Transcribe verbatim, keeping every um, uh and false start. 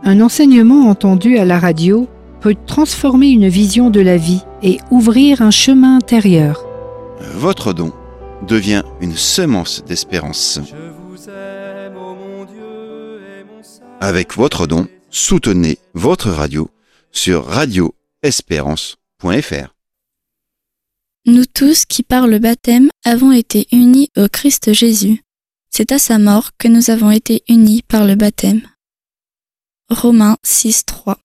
Un enseignement entendu à la radio peut transformer une vision de la vie et ouvrir un chemin intérieur. Votre don devient une semence d'espérance. Avec votre don, soutenez votre radio sur radio espérance point f r. Nous tous qui par le baptême avons été unis au Christ Jésus. C'est à sa mort que nous avons été unis par le baptême. Romains six, trois.